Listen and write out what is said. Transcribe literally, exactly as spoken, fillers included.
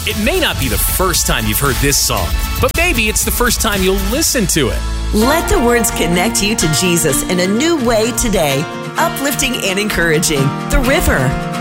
It may not be the first time you've heard this song, but maybe it's the first time you'll listen to it. Let the words connect you to Jesus in a new way today. Uplifting and encouraging. The River.